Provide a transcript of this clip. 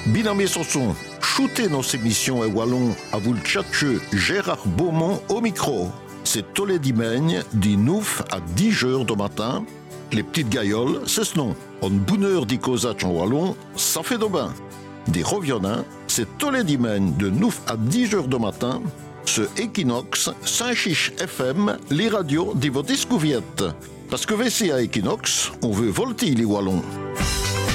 Binamé son, shootez nos émissions et wallon à vous le tchatcheux Gérard Beaumont au micro. C'est tous les dimanches, du 9 à 10 heures du matin. Les petites gailloles, c'est ce nom. En bonne heure d'icosatch en wallon, ça fait de bain. Des revionnants, c'est tous les dimanches de 9 à 10 heures du matin. Ce Equinox, Saint-Chiche FM, les radios de vos discouviette. Parce que VC à Equinox, on veut volter les wallons.